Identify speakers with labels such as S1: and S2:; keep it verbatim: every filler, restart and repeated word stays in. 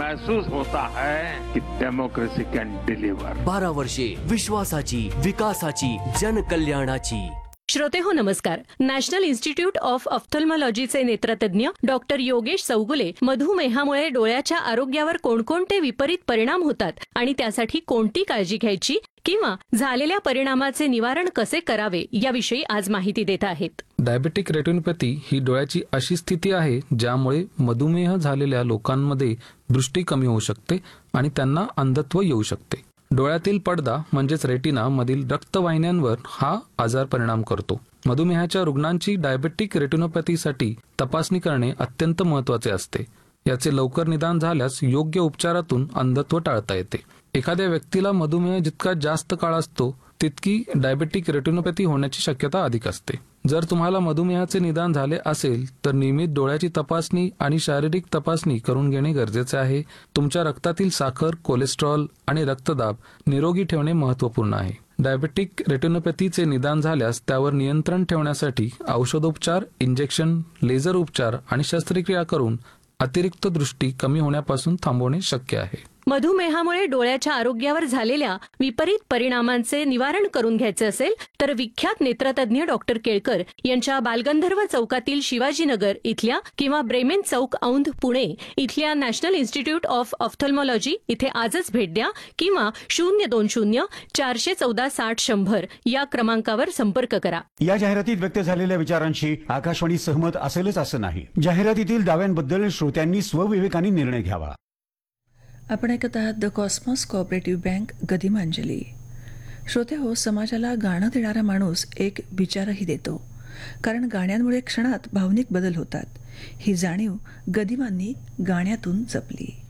S1: महसूस होता है कि डेमोक्रेसी कैन डिलीवर।
S2: बारा वर्षे विश्वासाची, विकासाची, जनकल्याणाची।
S3: श्रोते हो नमस्कार. National institute of ऑफ्थल्मॉलॉजीचे नेत्रतज्ञ doctor Yogesh Chougule मधुमेहामुळे डोळ्याच्या आरोग्यावर कोणकोणते विपरीत परिणाम होतात आणि त्यासाठी कोणती काळजी घ्यायची किंवा झालेल्या परिणामाचे निवारण कसे करावे याविषयी आज माहिती देत आहेत.
S4: डायबेटिक रेटिनोपॅथी ही डोळ्याची अशी स्थिती आहे ज्यामुळे मधुमेह झालेल्या लोकांमध्ये दृष्टी कमी होऊ शकते आणि त्यांना अंधत्व येऊ शकते. डोळ्यातील पडदा म्हणजेच रेटिना मधील रक्तवाहिन्यांवर हा आजार परिणाम करतो. मधुमेहाच्या रुग्णांची डायबेटिक रेटिनोपॅथीसाठी तपासणी करणे अत्यंत महत्त्वाचे असते. याचे लवकर निदान झाल्यास योग्य उपचारातून अंधत्व टाळता येते. एखाद्या व्यक्तीला मधुमेह जितका जास्त काळ असतो तितकी डायबेटिक रेटिनोपॅथी होण्याची शक्यता अधिक असते. जर तुम्हाला मधुमेहाचे निदान झाले असेल तर नियमित डोळ्याची तपासणी आणि शारीरिक तपासणी करून घेणे गरजेचे आहे. तुमच्या रक्तातील साखर, कोलेस्ट्रॉल आणि रक्तदाब निरोगी ठेवणे महत्त्वपूर्ण आहे. डायबेटिक रेटिनोपॅथीचे निदान झाल्यास त्यावर नियंत्रण ठेवण्यासाठी औषधोपचार, इंजेक्शन, लेझर उपचार आणि शस्त्रक्रिया करून अतिरिक्त दृष्टी कमी होण्यापासून थांबवणे शक्य आहे.
S3: मधुमेहामुळे डोळ्याच्या आरोग्यावर झालेल्या विपरीत परिणामांचे निवारण करून घ्यायचे असेल तर विख्यात नेत्रतज्ञ डॉक्टर केळकर यांच्या बालगंधर्व चौकातील शिवाजीनगर इथल्या किंवा ब्रेमेन चौक औंध पुणे इथल्या नॅशनल इन्स्टिट्यूट ऑफ ऑफ्थल्मॉलॉजी इथे आजच भेट द्या किंवा शून्य दोन शून्य चारशे चौदा साठ शंभर या क्रमांकावर संपर्क करा.
S5: या जाहिरातीत व्यक्त झालेल्या विचारांशी आकाशवाणी सहमत असेलच असं नाही. जाहिरातीतील दाव्यांबद्दल श्रोत्यांनी स्वविवेकाने निर्णय घ्यावा.
S6: आपण ऐकत आहात द कॉस्मॉस कोऑपरेटिव्ह बँक गदिमांजली. श्रोते हो, समाजाला गाणं देणारा माणूस एक विचारही देतो, कारण गाण्यांमुळे क्षणात भावनिक बदल होतात. ही जाणीव गदिमांनी गाण्यातून जपली.